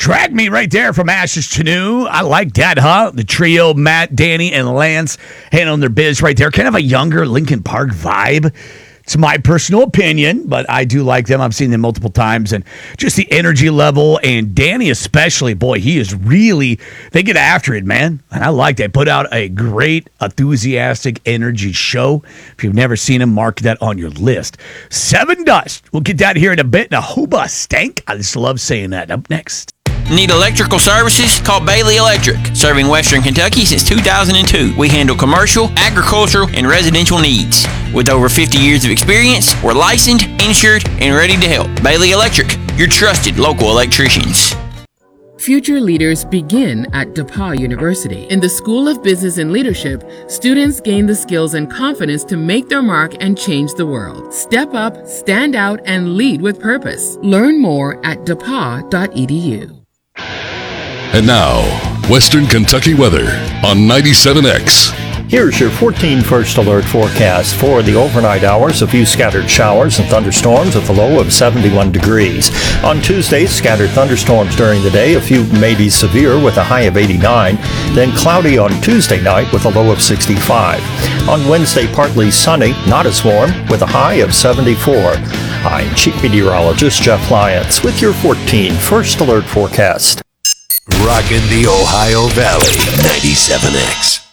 Track me right there from ashes to new. I like that, huh? The trio, Matt, Danny, and Lance handling their biz right there. Kind of a younger Linkin Park vibe. It's my personal opinion, but I do like them. I've seen them multiple times, and just the energy level, and Danny especially, boy, he is really, they get after it, man. And I like that. Put out a great, enthusiastic energy show. If you've never seen him, mark that on your list. Seven Dust. We'll get that here in a bit. Now, Hooba Stank. I just love saying that. Up next. Need electrical services? Call Bailey Electric. Serving Western Kentucky since 2002. We handle commercial, agricultural, and residential needs. With over 50 years of experience, we're licensed, insured, and ready to help. Bailey Electric, your trusted local electricians. Future leaders begin at DePauw University. In the School of Business and Leadership, students gain the skills and confidence to make their mark and change the world. Step up, stand out, and lead with purpose. Learn more at depaw.edu. And now, Western Kentucky weather on 97X. Here's your 14 First Alert forecast for the overnight hours. A few scattered showers and thunderstorms with a low of 71 degrees. On Tuesday, scattered thunderstorms during the day, a few maybe severe with a high of 89. Then cloudy on Tuesday night with a low of 65. On Wednesday, partly sunny, not as warm, with a high of 74. I'm Chief Meteorologist Jeff Lyons with your 14 First Alert forecast. Rockin' the Ohio Valley, 97X.